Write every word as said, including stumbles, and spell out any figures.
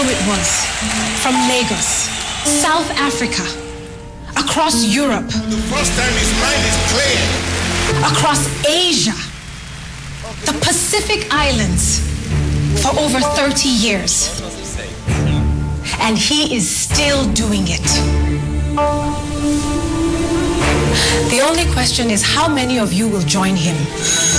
it was. From Lagos, South Africa, across Europe. The first time his mind is clear. Across Asia, the Pacific Islands, for over thirty years. And he is still doing it. The only question is how many of you will join him?